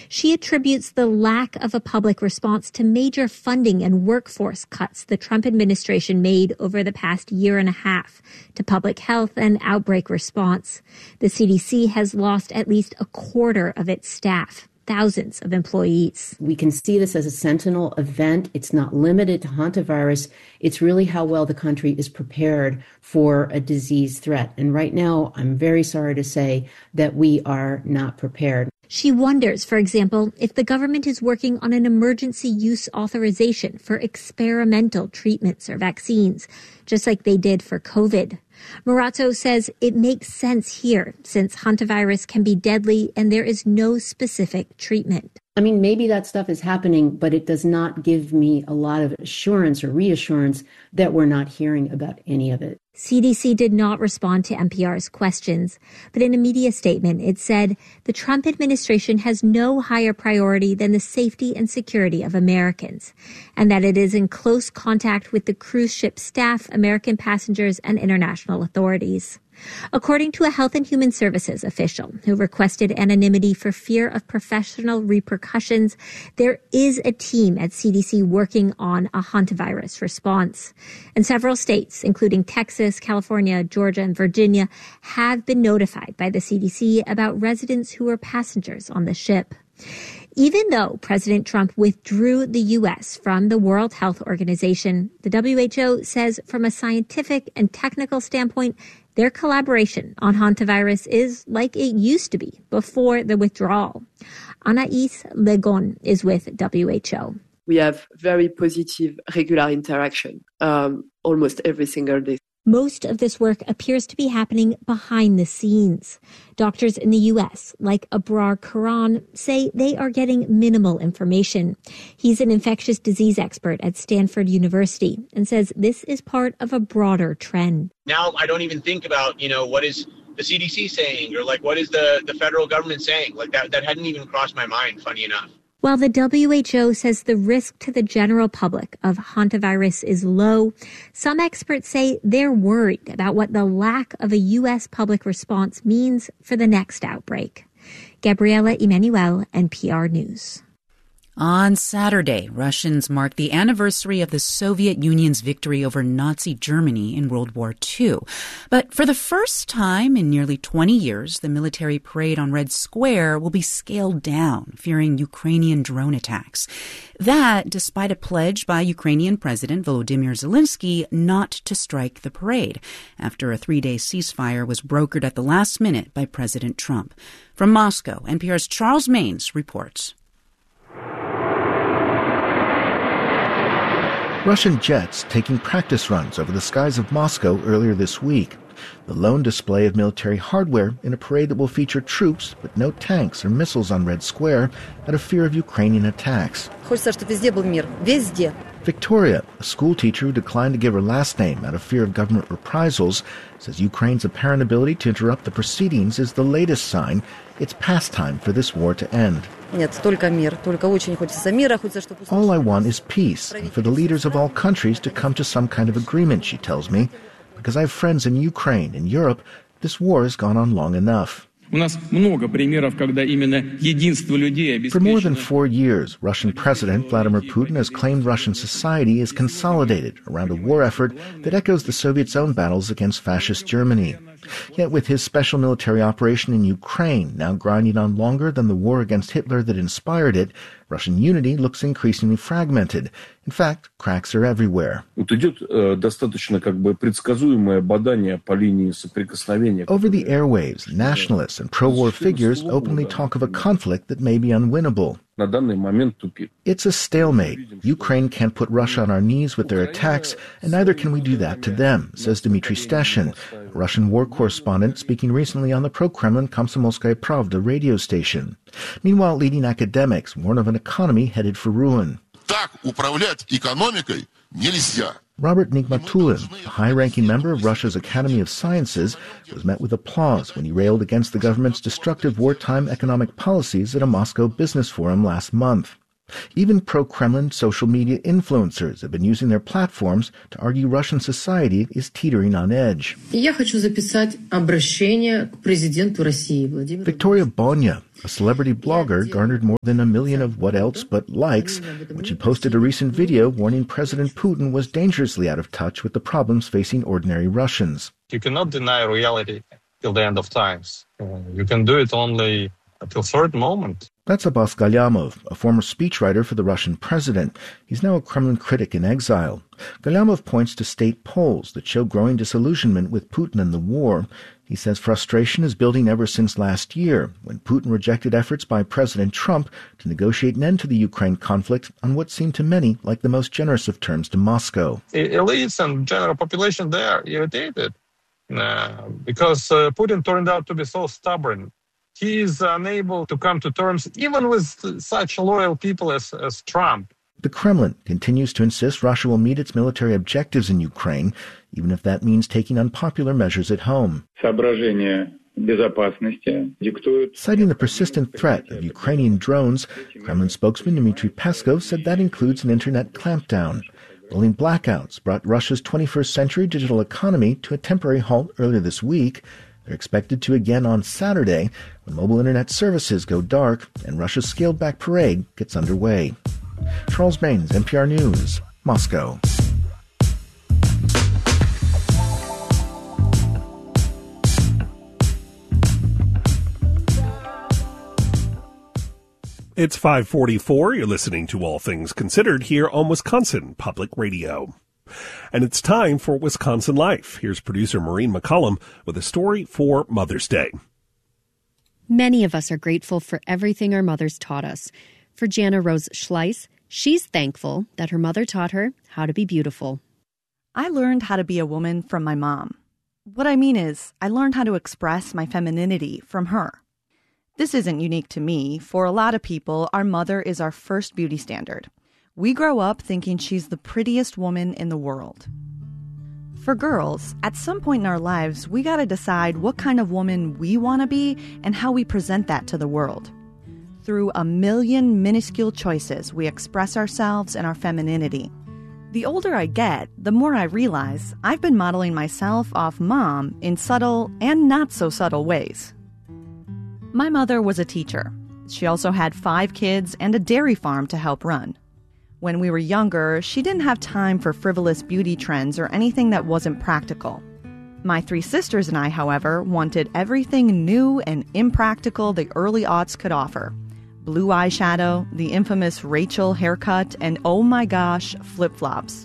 She attributes the lack of a public response to major funding and workforce cuts the Trump administration made over the past year and a half to public health and outbreak response. The CDC has lost at least a quarter of its staff. Thousands of employees. We can see this as a sentinel event. It's not limited to hantavirus. It's really how well the country is prepared for a disease threat. And right now, I'm very sorry to say that we are not prepared. She wonders, for example, if the government is working on an emergency use authorization for experimental treatments or vaccines, just like they did for COVID. Marazzo says it makes sense here since hantavirus can be deadly and there is no specific treatment. I mean, maybe that stuff is happening, but it does not give me a lot of assurance or reassurance that we're not hearing about any of it. CDC did not respond to NPR's questions, but in a media statement, it said the Trump administration has no higher priority than the safety and security of Americans, and that it is in close contact with the cruise ship staff, American passengers, and international authorities. According to a Health and Human Services official who requested anonymity for fear of professional repercussions, there is a team at CDC working on a hantavirus response. And several states, including Texas, California, Georgia, and Virginia, have been notified by the CDC about residents who were passengers on the ship. Even though President Trump withdrew the U.S. from the World Health Organization, the WHO says from a scientific and technical standpoint, their collaboration on hantavirus is like it used to be before the withdrawal. Anais Legon is with WHO. We have very positive regular interaction almost every single day. Most of this work appears to be happening behind the scenes. Doctors in the U.S., like Abrar Karan, say they are getting minimal information. He's an infectious disease expert at Stanford University and says this is part of a broader trend. Now I don't even think about, what is the CDC saying or what is the federal government saying? That hadn't even crossed my mind, funny enough. While the WHO says the risk to the general public of hantavirus is low, some experts say they're worried about what the lack of a U.S. public response means for the next outbreak. Gabriela Emanuel, NPR News. On Saturday, Russians marked the anniversary of the Soviet Union's victory over Nazi Germany in World War II. But for the first time in nearly 20 years, the military parade on Red Square will be scaled down, fearing Ukrainian drone attacks. That, despite a pledge by Ukrainian President Volodymyr Zelensky not to strike the parade, after a 3-day ceasefire was brokered at the last minute by President Trump. From Moscow, NPR's Charles Maynes reports. Russian jets taking practice runs over the skies of Moscow earlier this week. The lone display of military hardware in a parade that will feature troops, but no tanks or missiles on Red Square, out of fear of Ukrainian attacks. Victoria, a school teacher who declined to give her last name out of fear of government reprisals, says Ukraine's apparent ability to interrupt the proceedings is the latest sign it's past time for this war to end. All I want is peace, and for the leaders of all countries to come to some kind of agreement, she tells me. Because I have friends in Ukraine and Europe, this war has gone on long enough. For more than 4 years, Russian President Vladimir Putin has claimed Russian society is consolidated around a war effort that echoes the Soviets' own battles against fascist Germany. Yet with his special military operation in Ukraine now grinding on longer than the war against Hitler that inspired it, Russian unity looks increasingly fragmented. In fact, cracks are everywhere. Over the airwaves, nationalists and pro-war figures openly talk of a conflict that may be unwinnable. It's a stalemate. Ukraine can't put Russia on our knees with their attacks, and neither can we do that to them, says Dmitry Steshin, a Russian war correspondent speaking recently on the pro-Kremlin Komsomolskaya Pravda radio station. Meanwhile, leading academics warn of an economy headed for ruin. Robert Nigmatulin, a high-ranking member of Russia's Academy of Sciences, was met with applause when he railed against the government's destructive wartime economic policies at a Moscow business forum last month. Even pro-Kremlin social media influencers have been using their platforms to argue Russian society is teetering on edge. Victoria Bonya A celebrity blogger garnered more than 1 million of what else but likes when she posted a recent video warning President Putin was dangerously out of touch with the problems facing ordinary Russians. You cannot deny reality till the end of times. You can do it only until a certain moment. That's Abbas Galyamov, a former speechwriter for the Russian president. He's now a Kremlin critic in exile. Galyamov points to state polls that show growing disillusionment with Putin and the war. He says frustration is building ever since last year, when Putin rejected efforts by President Trump to negotiate an end to the Ukraine conflict on what seemed to many like the most generous of terms to Moscow. Elites and general population, they are irritated because Putin turned out to be so stubborn. He is unable to come to terms even with such loyal people as Trump. The Kremlin continues to insist Russia will meet its military objectives in Ukraine, even if that means taking unpopular measures at home. Citing the persistent threat of Ukrainian drones, Kremlin spokesman Dmitry Peskov said that includes an internet clampdown. Rolling blackouts brought Russia's 21st century digital economy to a temporary halt earlier this week. They're expected to again on Saturday when mobile internet services go dark and Russia's scaled-back parade gets underway. Charles Baines, NPR News, Moscow. It's 5:44. You're listening to All Things Considered here on Wisconsin Public Radio. And it's time for Wisconsin Life. Here's producer Maureen McCollum with a story for Mother's Day. Many of us are grateful for everything our mothers taught us. For Jana Rose Schleiss, she's thankful that her mother taught her how to be beautiful. I learned how to be a woman from my mom. What I mean is, I learned how to express my femininity from her. This isn't unique to me. For a lot of people, our mother is our first beauty standard. We grow up thinking she's the prettiest woman in the world. For girls, at some point in our lives, we gotta decide what kind of woman we want to be and how we present that to the world. Through a million minuscule choices, we express ourselves and our femininity. The older I get, the more I realize I've been modeling myself off Mom in subtle and not so subtle ways. My mother was a teacher. She also had 5 kids and a dairy farm to help run. When we were younger, she didn't have time for frivolous beauty trends or anything that wasn't practical. My 3 sisters and I, however, wanted everything new and impractical the early aughts could offer. Blue eyeshadow, the infamous Rachel haircut, and oh my gosh, flip-flops.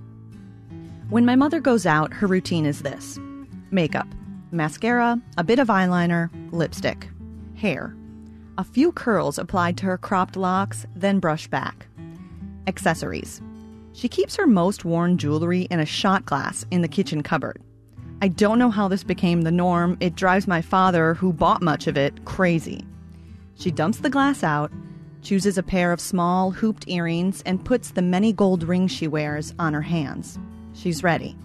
When my mother goes out, her routine is this: makeup, mascara, a bit of eyeliner, lipstick, hair, a few curls applied to her cropped locks, then brushed back. Accessories. She keeps her most worn jewelry in a shot glass in the kitchen cupboard. I don't know how this became the norm. It drives my father, who bought much of it, crazy. She dumps the glass out, chooses a pair of small hooped earrings, and puts the many gold rings she wears on her hands. She's ready.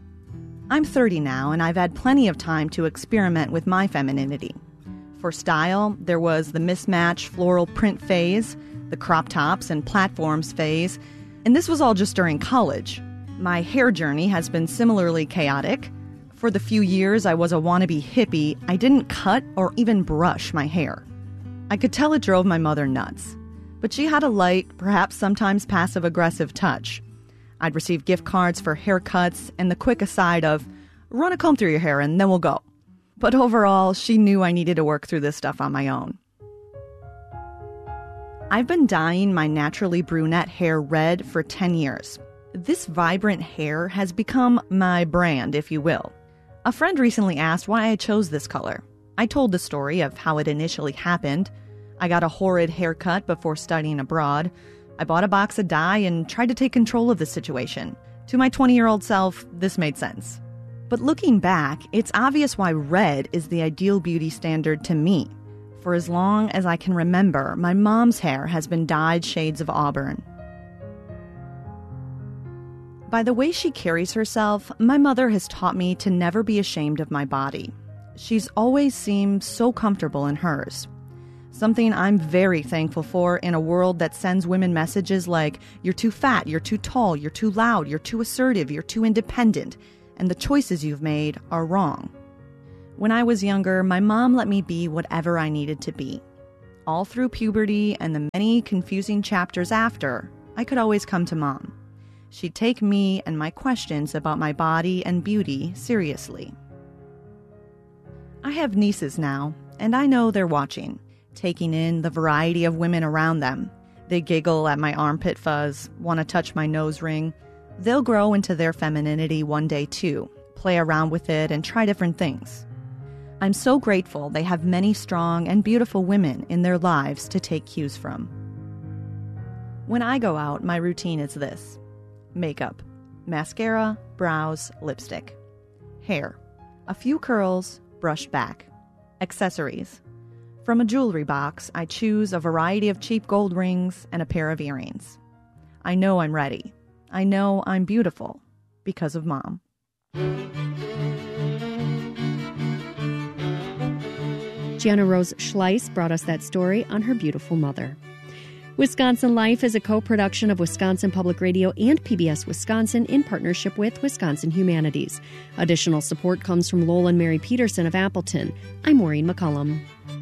I'm 30 now, and I've had plenty of time to experiment with my femininity. For style, there was the mismatched floral print phase, the crop tops and platforms phase, and this was all just during college. My hair journey has been similarly chaotic. For the few years I was a wannabe hippie, I didn't cut or even brush my hair. I could tell it drove my mother nuts, but she had a light, perhaps sometimes passive-aggressive touch. I'd receive gift cards for haircuts and the quick aside of, run a comb through your hair and then we'll go. But overall, she knew I needed to work through this stuff on my own. I've been dyeing my naturally brunette hair red for 10 years. This vibrant hair has become my brand, if you will. A friend recently asked why I chose this color. I told the story of how it initially happened. I got a horrid haircut before studying abroad. I bought a box of dye and tried to take control of the situation. To my 20-year-old self, this made sense. But looking back, it's obvious why red is the ideal beauty standard to me. For as long as I can remember, my mom's hair has been dyed shades of auburn. By the way she carries herself, my mother has taught me to never be ashamed of my body. She's always seemed so comfortable in hers. Something I'm very thankful for in a world that sends women messages like, you're too fat, you're too tall, you're too loud, you're too assertive, you're too independent, and the choices you've made are wrong. When I was younger, my mom let me be whatever I needed to be. All through puberty and the many confusing chapters after, I could always come to Mom. She'd take me and my questions about my body and beauty seriously. I have nieces now, and I know they're watching, taking in the variety of women around them. They giggle at my armpit fuzz, want to touch my nose ring. They'll grow into their femininity one day too, play around with it and try different things. I'm so grateful they have many strong and beautiful women in their lives to take cues from. When I go out, my routine is this: makeup, mascara, brows, lipstick. Hair, a few curls, brushed back. Accessories. From a jewelry box, I choose a variety of cheap gold rings and a pair of earrings. I know I'm ready. I know I'm beautiful because of Mom. Jana Rose Schleiss brought us that story on her beautiful mother. Wisconsin Life is a co-production of Wisconsin Public Radio and PBS Wisconsin in partnership with Wisconsin Humanities. Additional support comes from Lowell and Mary Peterson of Appleton. I'm Maureen McCullum.